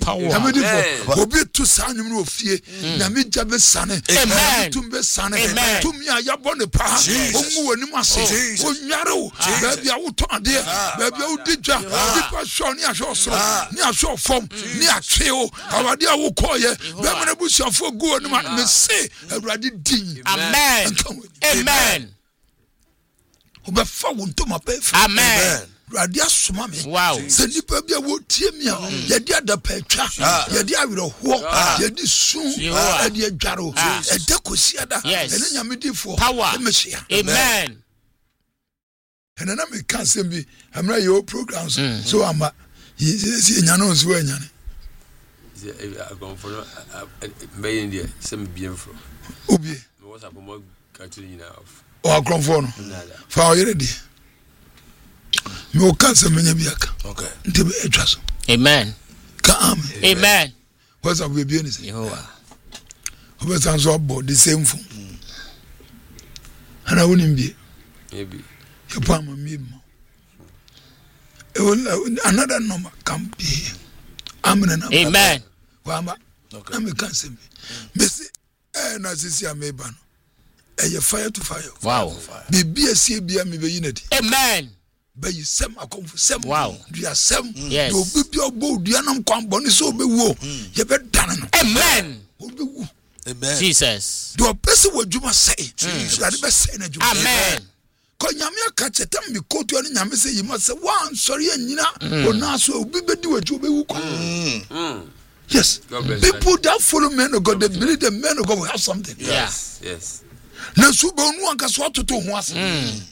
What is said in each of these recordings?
Nyame obi to saa nyum no ofie Nyame gya be sane tum be sane tum ya yabɔ ne pa omu wanim ase onyare wo baabi a wo to ade baabi a wo digwa nipa hwɔ ne ahwɛ soro ne ahwɛ fam ne atwe wo awade a wo kɔye be mena busuafo go anim me se awurade din amen obefa wo ntoma pa amen awurade asoma me wow se nipa bia wo tie me a yɛde adapa atwa yɛde awerɛhoɔ yɛde su yɛde adwaro ɛda kosiada ɛne nyame difo ɛmɛhyia amen ɛna na me ka sɛm bi amra yɛ programs so ama yɛ nyane on so anyane agonfo mbɛyɛ ndi sɛm biemfo obi what's up mo katiri nyina o agonfo no fa o yere di me o kan sɛm nya biaka okay nti be atwa so amen ka amen what's up we be ni say Yehovah obe san so abo the same phone ana woni mbi maybe you pa ma mi mo another number can be here. Amen. Wama. Okay. Na me kan sɛm me say na sisi ameba no ɛyɛ fire to fire. Wow. Bibi asie bia me be yinadi. Amen. Be yi sem akomfo sem. Wow. Dua sem. Yes. Do bibi obo dua nam kwan boni so obewu. Ye be dane no. Amen. Obewu. Amen. Jesus. Do person wadwuma say. So be say na dwuma. Amen. Ko nyame aka chetam mi kotu ani nyame say yi ma say wan sori anyina ona so obi be di wadwu obewu kwa. Yes. People that follow men of God, they believe the men of God will have something. Yes. Na so be onu anka so atoto ho ase.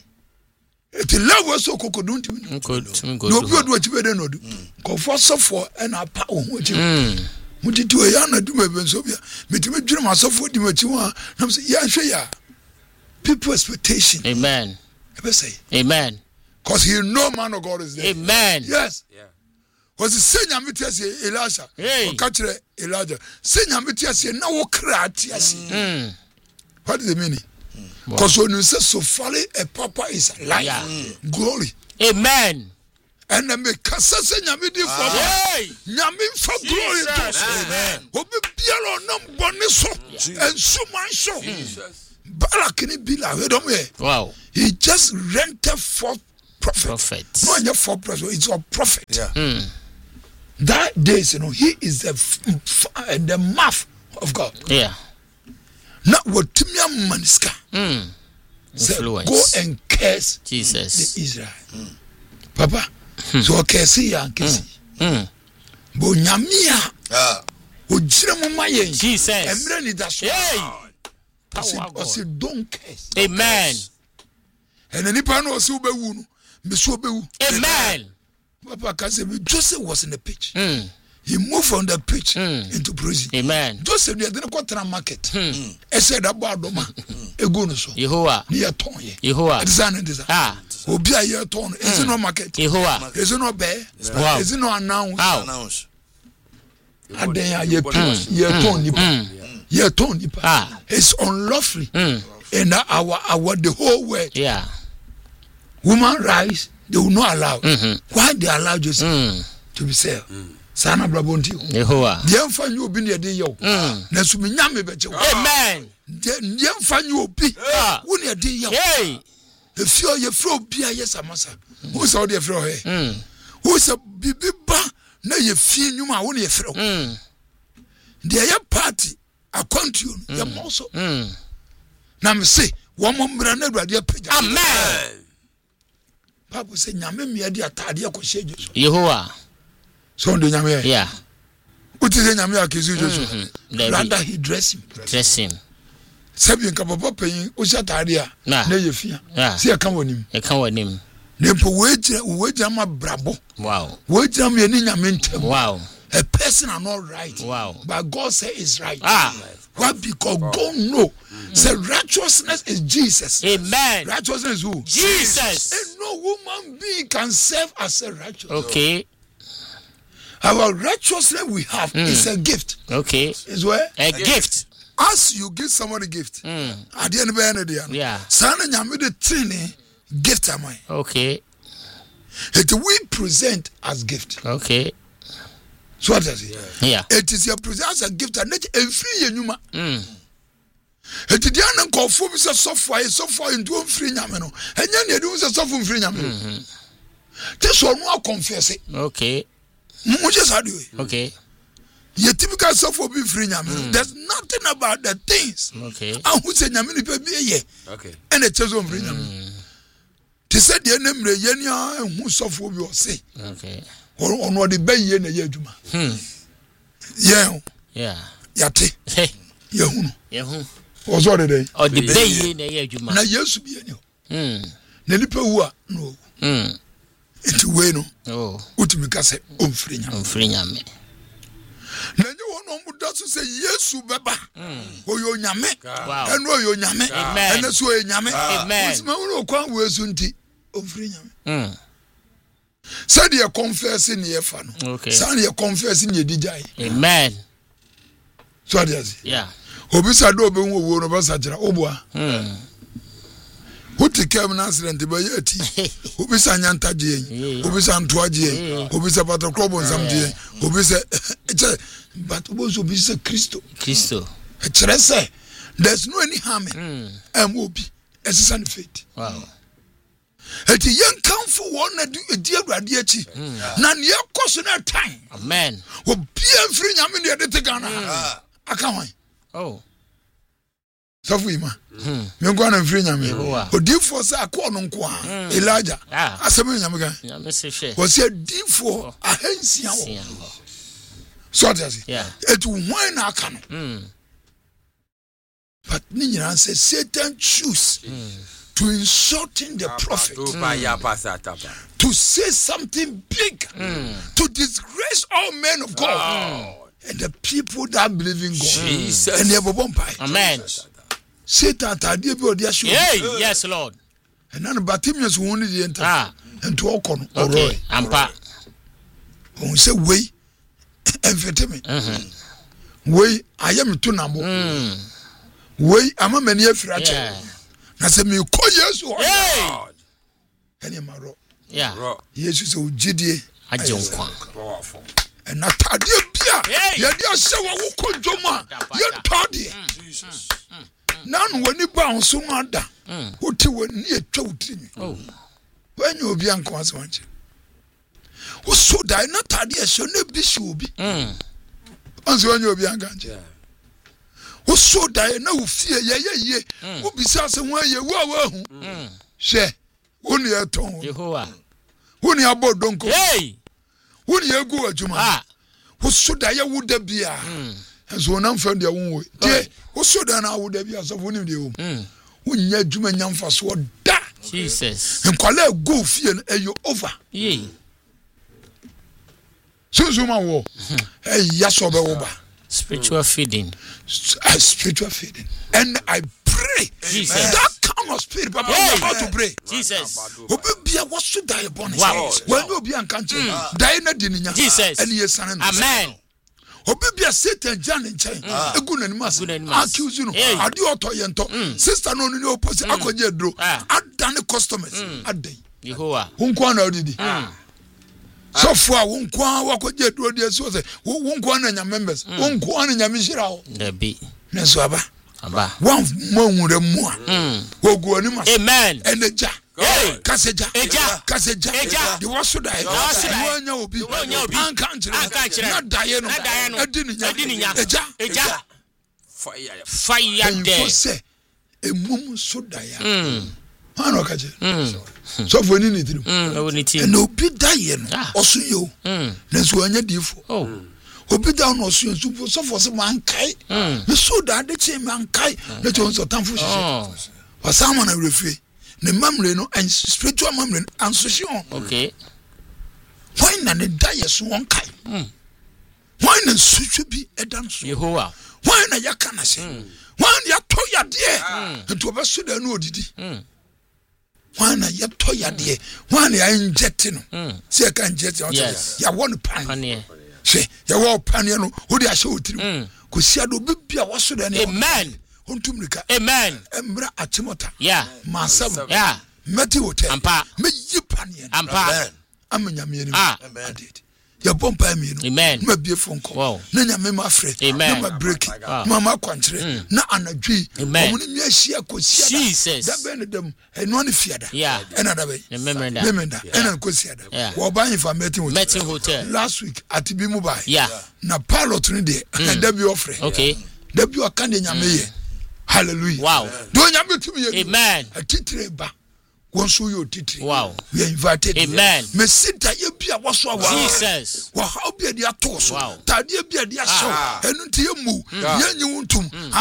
It level so kokodun timi. No bi odu achibe de no du. Ko for sofo e na pa ho achi. Mutiti o ya na du me benso bia. Metimi dwene ma sofo di machi ho na say ya hwe ya. People expectation. Amen. Amen. Because he know man of God is there. Amen. Yes. Yeah. Was the same Yamitias Elisha or catch Elijah. Same Yamitias na wo kratias. What is the meaning? Because when you say so folly a papa is life. Glory. Amen. And then make say Yamidi for Yamin for glory. Amen. Obi bialo nam boni so and so man so. Barakini bila wow. He just rented for prophet. No, not for prophet. It's a prophet. Yeah. That days, he is the mouth of God. Yeah. Not what Timia Maniska. Influence. Go and curse Jesus. The Israel. Papa. So curse ya kesi. Bo nyamia. Ojira mama yen. Jesus. Emre ni daso. Hey. I said, don't curse. Amen. And any pan was so bewu. Amen. Papa can say Joseph was in the pitch. He moved from the pitch into prison. Amen. Joseph didn't go to the market. I said about Doma. Egono so. Yehovah. Near Tony. Yehovah. Design. Obia year ton. Is it no market? Yehovah. Is it no bear? Wow. Is it no announce? How? Year ton. It's unlawfully. And our the whole world. Yeah. Woman rise, they will not allow. Why they allow Joseph to be saved? Sana Brabonti. Yehovah. The infant you be near the yo. Nasumi Yami Becho. Amen. The infant you be. When you're the yo. If you're fro beer, yes, Amasa. Who's all the fro here? Who's a bibi ba? No, you feel you ma only a fro. The party, a country, your moso. Now, me say, one more brand radio page. Amen. Papa say nyame me dia tade akɔhye Joshua. Yehovah. So ndo nyame. Yeah. What is nyame akizu Joshua? Rather he dress him. Sabi nka papa pen o sha tade a na ye fia. Se e kan wonim. E kan wonim. Ne po wegira ma brabo. Wow. Wegira me ni nyame ntem. Wow. A person are not right. Wow. But God say is right. Why? Because God know. Say righteousness is Jesus. Amen. Righteousness is who? Jesus. And no woman being can serve as a righteous. Okay. Our righteousness we have is a gift. Okay. Is where? A gift. As you give somebody a gift. At the end of the day. Yeah. Sana nyame the training gift am I. Okay. It we present as gift. Okay. So what does it? Yeah. It is your present as a gift and not free enuma. It is the uncle for Mr. Software into free yameno. And then you do something free yameno. This one more confess it. Okay. Just how do you? Okay. Your typical software be free yameno. There's nothing about the things. Okay. I would say yamini baby ye. Okay. And it says on free yameno. They said the name Yenya and who software will say. Okay. Or on what the bay yen a yejuma. Yeah. Yate. Hey. Yahoo. Was what day? Or the bay in a yejuma. Na yesu bi enyo. Na nipa wu a no. Enti we no. Oh. Utimi ka se omfiri nyame. Omfiri nyame. Na nye wono mu da so se yesu beba. Oyo nyame. Wow. Eno oyo nyame. Amen. Eno so oyo nyame. Amen. Usima wono kwan wo esu nti omfiri nyame. Said you confess in your fan. Okay. Said you confess in your DJ. Amen. So that's it. Yeah. Obisa do be wo no basa jira obua. Who take care of an accident by yeti. Obisa nyanta je. Obisa ntoa je. Obisa pato club on some je. Obisa but obisa Christo. There's no any harm in obi. Esisa faith. Wow. Eti yen kamfo won na di awurade achi na ne yakoso na time. Amen. Obi amfiri nyame ne de te Ghana aka hwan. Oh. Safu ima. Me ngwa na mfiri nyame. Odifo sa akọ no nko a Elijah. Asem nyame kan. Nyame se hwe. O se difo ahansia wo. So that's it. Yeah. Eti hwan na aka no. But ni nyina say Satan choose to insulting the prophet, to say something big, to disgrace all men of God and the people that believe in God. Jesus. And they Amen. Satan, yes, Lord. And none but him is wounded the entire and to all con. Okay, Ampa. Who say, way and vitamin. Way, I am to number. Way, I'm a many fracture. Na se me ko Yesu o. Ene maro. Yeah. Yesu se ugidie ajenkwa. And na tade bia ye dia se wo ko dwoma ye tade. Jesus. Na no wani ba nso ada. Wo ti wani etwa utimi. Oh. When you obi anko aswanche. Wo so dai na tade e so na bi shi obi. Anso when you obi ankanche. Wo so dai na wo fie ye wo bisa se ho ye wo hu she wo ne eton Jehovah wo ne abodonko hey wo ne egu adwuma wo so dai wo da bia enso na mfa dia wo tie wo so dai na wo da bia so wo ne de wo wo nya adwuma nya mfa so da Jesus nkwala go fie no eyo over so ma wo ya so be wo ba spiritual feeding. Spiritual feeding. And I pray Jesus. That kind of spirit, Papa, I'm about to pray. Jesus. Obia what should die upon his wow. When you be unconscious, die na dininya. Jesus. And yes, amen. Obia Satan Jan in chain. A good animas. Accuse you. I do auto yento. Sister no no opposite. I could yet draw. I done the customers. I day. Jehovah. Hunkwana didi. So far, won't wakoje do the so say won't go on your members, won't go on your mishira. The be Neswaba. One more than more. Will go on. Amen. And the ja. Kaseja. Kaseja. The was so die. One will be uncountry. Not Diana. I didn't. Eja. Fire. They say a mum so die. So for any need and no be dying also you let's go any diffo obi down also you so for some man kai me so that the same man kai let you so tamfo shit for someone refer the memory no and spiritual memory and social okay why na the die so one kai why na suchu bi edan so Yehovah why na yakana se why ya to ya de to be so da no odidi One ya to ya de one ya inject no say can inject ya one pan say ya wo pan no wo dey show tiri ko sia do bibia wo so da ne amen ontumrika amen emra atimota yeah masam yeah meti hotel ampa me yi pan ye ampa amanyame ni amen ya bompa mienu Amen. Ma bie fonko Wow. na nyame ma frɛ Amen. na ma break ma ma kwankyere na anadwi Amen. ɔmo ne ahia kosia Jesus. da bɛ ne dam ɛno ne fiada Yeah. ɛna da bɛ Remember memenda ɛna kosia da Yeah. wo ba infa Meeting hotel. last week at bi mu bai Yeah. na pilot ne de da bi ofre Okay. da bi ɔka de nyame ye hallelujah Wow. do nyame tumi ye Amen. atitire ba wonso yo titire Wow. we are invited Amen. mesita ye bia waso awa Jesus. wa how bia dia to so Wow. tade bia dia show enu ntie mu ye nyi wontum